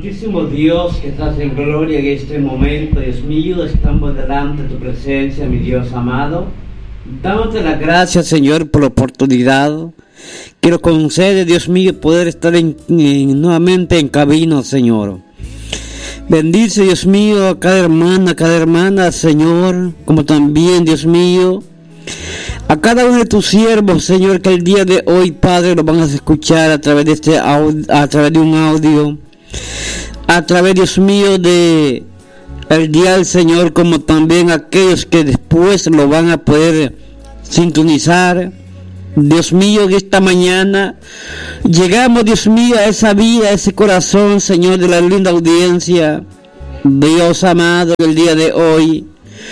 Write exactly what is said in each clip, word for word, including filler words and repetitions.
Amantísimo Dios que estás en gloria en este momento, Dios mío, estamos delante de tu presencia, mi Dios amado. Dándote las gracias, Señor, por la oportunidad que nos concede, Dios mío, poder estar en, en, nuevamente en cabina, Señor. Bendice, Dios mío, a cada hermana, a cada hermana, Señor, como también, Dios mío, a cada uno de tus siervos, Señor, que el día de hoy, Padre, lo van a escuchar a través de este audio, a través de un audio, a través, Dios mío, de el dial, Señor, como también aquellos que después lo van a poder sintonizar. Dios mío, que esta mañana llegamos, Dios mío, a esa vida, a ese corazón, Señor, de la linda audiencia. Dios amado, el día de hoy,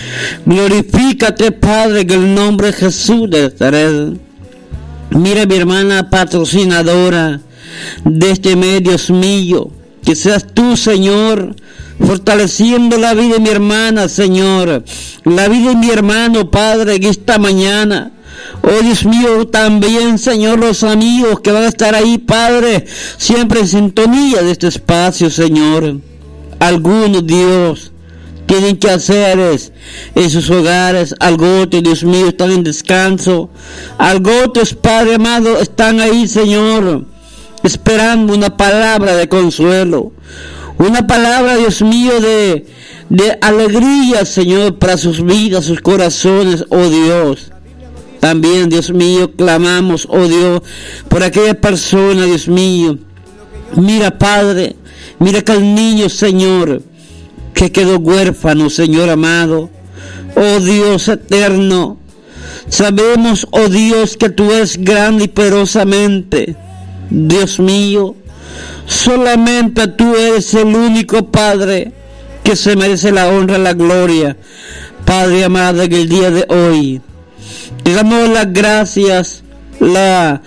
glorifícate, Padre, en el nombre de Jesús de Nazaret. Mira, mi hermana patrocinadora de este medio, Dios mío, que seas tú, Señor, fortaleciendo la vida de mi hermana, Señor, la vida de mi hermano, Padre, en esta mañana. Oh, Dios mío, también, Señor, los amigos que van a estar ahí, Padre, siempre en sintonía de este espacio, Señor. Algunos, Dios, tienen que hacer es, en sus hogares, algo otro, Dios mío, están en descanso. Algo otros, Padre amado, están ahí, Señor, esperando una palabra de consuelo, una palabra, Dios mío, de, de alegría, Señor, para sus vidas, sus corazones, oh Dios. También, Dios mío, clamamos, oh Dios, por aquella persona, Dios mío. Mira, Padre, mira que el niño, Señor, que quedó huérfano, Señor amado. Oh Dios eterno, sabemos, oh Dios, que tú eres grande y poderosamente. Dios mío, solamente tú eres el único Padre que se merece la honra y la gloria. Padre amado, en el día de hoy te damos las gracias, la,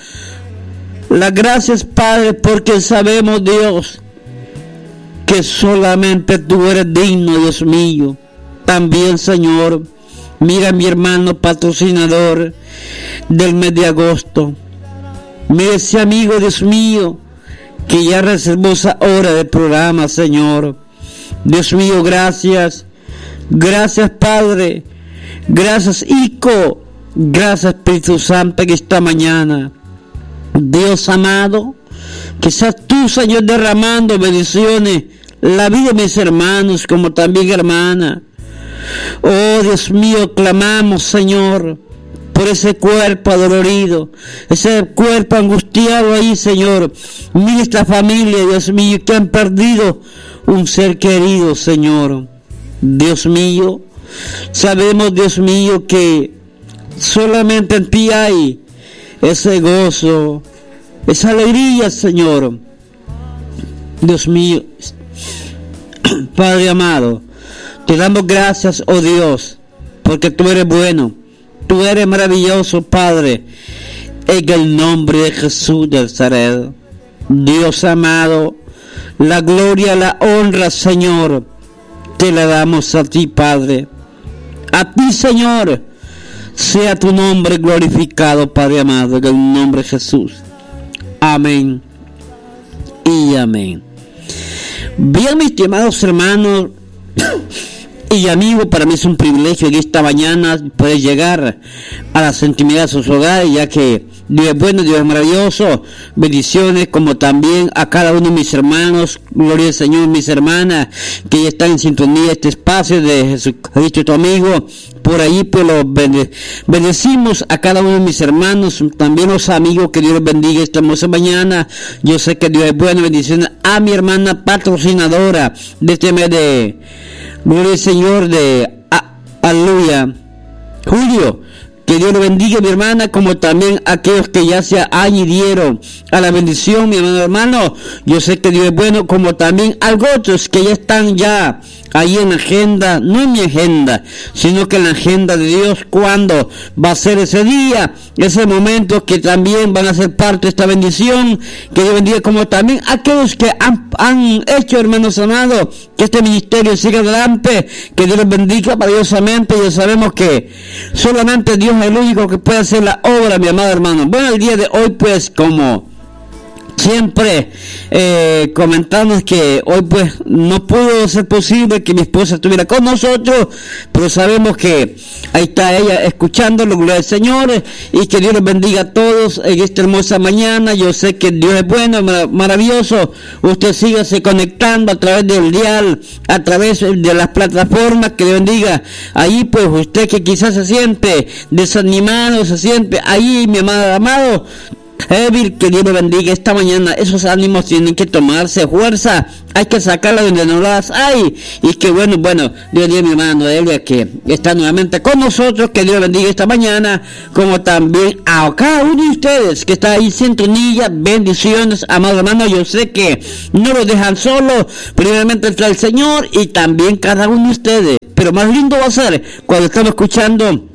las gracias, Padre, porque sabemos, Dios, que solamente tú eres digno, Dios mío. También, Señor, mira a mi hermano patrocinador del mes de agosto. Mira ese amigo, Dios mío, que ya reservó esa hora de programa, Señor. Dios mío, gracias. Gracias, Padre. Gracias, Hijo. Gracias, Espíritu Santo, que esta mañana, Dios amado, que seas tú, Señor, derramando bendiciones la vida de mis hermanos, como también hermana. Oh, Dios mío, clamamos, Señor, por ese cuerpo adolorido, ese cuerpo angustiado ahí, Señor. Mira esta familia, Dios mío, que han perdido un ser querido, Señor. Dios mío, sabemos, Dios mío, que solamente en ti hay ese gozo, esa alegría, Señor. Dios mío, Padre amado, te damos gracias, oh Dios, porque tú eres bueno, tú eres maravilloso, Padre, en el nombre de Jesús de Nazaret. Dios amado, la gloria, la honra, Señor, te la damos a ti, Padre. A ti, Señor, sea tu nombre glorificado, Padre amado, en el nombre de Jesús. Amén y amén. Bien, mis estimados hermanos y amigos, para mí es un privilegio en esta mañana poder llegar a las intimidades de sus hogares, ya que Dios es bueno, Dios es maravilloso. Bendiciones, como también a cada uno de mis hermanos, gloria al Señor, mis hermanas, que ya están en sintonía de este espacio de Jesucristo, tu amigo. Por ahí pues los bende- bendecimos a cada uno de mis hermanos, también los amigos, que Dios los bendiga esta hermosa mañana. Yo sé que Dios es bueno. Bendiciones a mi hermana patrocinadora de este mes de gloria al Señor, de a- aleluya, Julio. Que Dios lo bendiga, mi hermana, como también aquellos que ya se añadieron a la bendición, mi hermano, hermano. Yo sé que Dios es bueno, como también algo otros que ya están ya ahí en la agenda, no en mi agenda, sino que en la agenda de Dios, cuando va a ser ese día, ese momento, que también van a ser parte de esta bendición. Que Dios bendiga, como también aquellos que han, han hecho, hermanos amados, que este ministerio siga adelante. Que Dios los bendiga maravillosamente. Ya sabemos que solamente Dios es el único que puede hacer la obra, mi amado hermano. Bueno, el día de hoy, pues, como siempre eh, comentamos que hoy pues no pudo ser posible que mi esposa estuviera con nosotros, pero sabemos que ahí está ella escuchando la gloria del Señor, y que Dios los bendiga a todos en esta hermosa mañana. Yo sé que Dios es bueno, maravilloso. Usted sígase conectando a través del dial, a través de las plataformas, que Dios bendiga. Ahí pues usted que quizás se siente desanimado, se siente ahí, mi amado, amado Evil, que Dios me bendiga esta mañana. Esos ánimos tienen que tomarse fuerza, hay que sacarlas donde no las hay. Y que bueno, bueno, Dios bendiga a mi hermano Elia, que está nuevamente con nosotros. Que Dios bendiga esta mañana, como también a cada uno de ustedes que está ahí sintonía. Bendiciones, amado hermano. Yo sé que no lo dejan solo, primeramente está el Señor y también cada uno de ustedes. Pero más lindo va a ser cuando estamos escuchando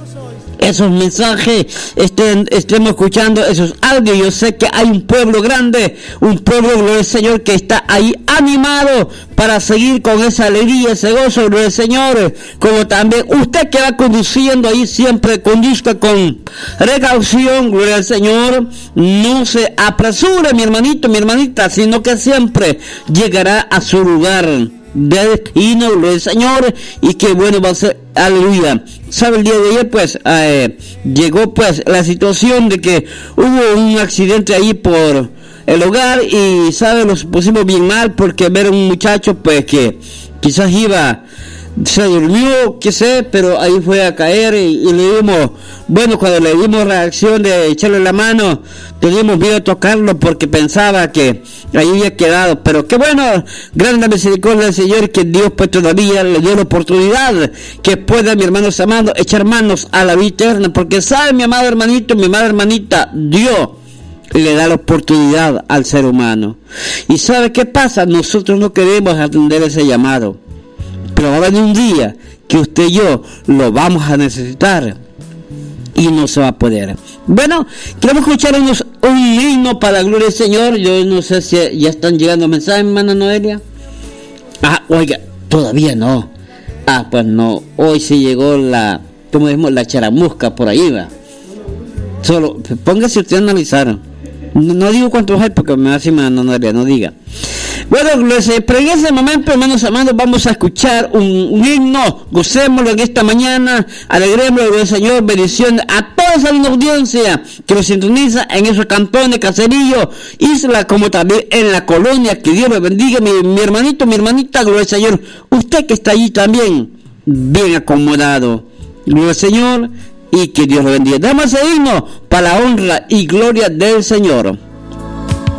esos mensajes, estén, estemos escuchando esos audios. Yo sé que hay un pueblo grande, un pueblo, gloria al Señor, que está ahí animado para seguir con esa alegría, ese gozo, gloria al Señor. Como también usted que va conduciendo ahí, siempre conduzca con precaución, gloria al Señor. No se apresure, mi hermanito, mi hermanita, sino que siempre llegará a su lugar de destino, gloria al Señor. Y que bueno va a ser, aleluya. Sabe, el día de ayer pues eh, llegó pues la situación de que hubo un accidente ahí por el hogar, y sabe, nos pusimos bien mal porque ver a un muchacho pues que quizás iba, se durmió, qué sé, pero ahí fue a caer, y, y le dimos, bueno, cuando le dimos la acción de echarle la mano, teníamos miedo de tocarlo porque pensaba que ahí había quedado. Pero qué bueno, grande misericordia del Señor, que Dios pues todavía le dio la oportunidad que pueda, mi hermano amado, echar manos a la vida eterna, porque sabe, mi amado hermanito, mi amada hermanita, Dios le da la oportunidad al ser humano. Y sabe qué pasa, nosotros no queremos atender ese llamado, pero va a venir un día que usted y yo lo vamos a necesitar y no se va a poder. Bueno, queremos escuchar unos, un himno para la gloria del Señor. Yo no sé si ya están llegando mensajes, hermana Noelia. Ah, oiga, todavía no. Ah, pues no, hoy sí llegó la, como decimos, la charamusca por ahí, va. Solo, póngase usted a analizar. No, no digo cuántos hay porque me va a decir, hermana Noelia, no diga. Bueno, pero en ese momento, hermanos amados, vamos a escuchar un, un himno. Gocémoslo en esta mañana, alegrémoslo del Señor. Bendiciones a toda esa linda audiencia que nos sintoniza en esos cantones, caserillos, isla, como también en la colonia. Que Dios me bendiga, mi, mi hermanito, mi hermanita, gloria al Señor. Usted que está allí también, bien acomodado, gloria al Señor, y que Dios lo bendiga. Damos ese himno para la honra y gloria del Señor.